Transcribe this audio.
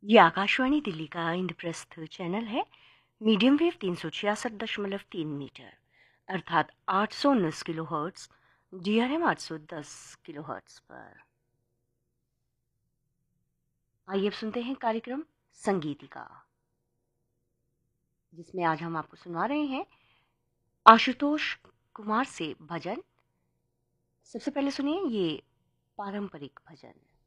ये आकाशवाणी दिल्ली का इंद्रप्रस्थ चैनल है। मीडियम वेव 366.3 मीटर अर्थात 819 kilo hertz, DRM 810 kilo hertz पर। आइए अब सुनते हैं कार्यक्रम संगीतिका, जिसमें आज हम आपको सुना रहे हैं आशुतोष कुमार से भजन। सबसे पहले सुनिए ये पारंपरिक भजन।